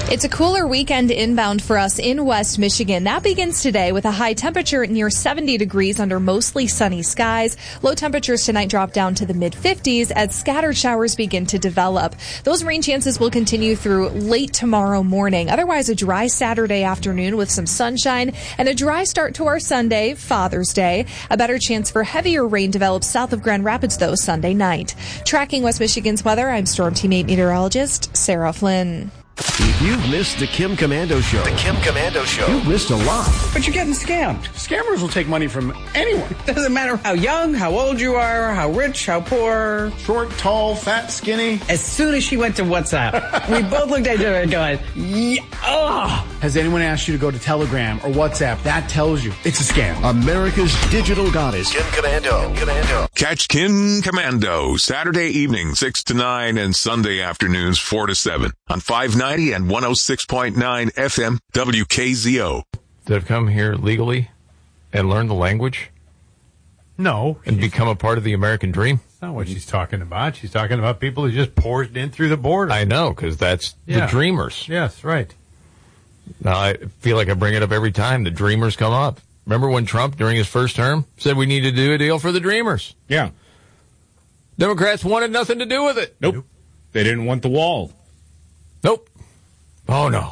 It's a cooler weekend inbound for us in West Michigan. That begins today with a high temperature near 70 degrees under mostly sunny skies. Low temperatures tonight drop down to the mid-50s as scattered showers begin to develop. Those rain chances will continue through late tomorrow morning. Otherwise, a dry Saturday afternoon with some sunshine and a dry start to our Sunday, Father's Day. A better chance for heavier rain develops south of Grand Rapids, though, Sunday night. Tracking West Michigan's weather, I'm Storm Team 8 meteorologist Sarah Flynn. If you've missed the Kim Komando Show, you've missed a lot. But you're getting scammed. Scammers will take money from anyone. Doesn't matter how young, how old you are, how rich, how poor. Short, tall, fat, skinny. As soon as she went to WhatsApp, we both looked at each other and going, yeah, ugh. Has anyone asked you to go to Telegram or WhatsApp? That tells you it's a scam. America's digital goddess, Kim Komando. Catch Kim Komando Saturday evening 6 to 9 and Sunday afternoons 4 to 7 on 590 and 106.9 FM WKZO. That have come here legally and learned the language? No. And become a part of the American dream? That's not what she's talking about. She's talking about people who just poured in through the border. I know, because that's the dreamers. Yes, right. Now, I feel like I bring it up every time the dreamers come up. Remember when Trump, during his first term, said we need to do a deal for the dreamers? Yeah. Democrats wanted nothing to do with it. Nope. They didn't want the wall. Nope. Oh, no.